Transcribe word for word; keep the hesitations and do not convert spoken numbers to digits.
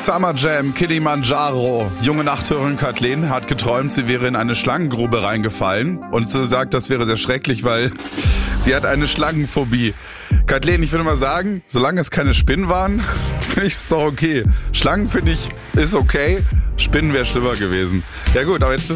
Summer Jam, Kilimanjaro. Junge Nachthörerin Kathleen hat geträumt, sie wäre in eine Schlangengrube reingefallen. Und sie sagt, das wäre sehr schrecklich, weil sie hat eine Schlangenphobie. Kathleen, ich würde mal sagen, solange es keine Spinnen waren, finde ich es doch okay. Schlangen finde ich, ist okay. Spinnen wäre schlimmer gewesen. Ja gut, aber jetzt bist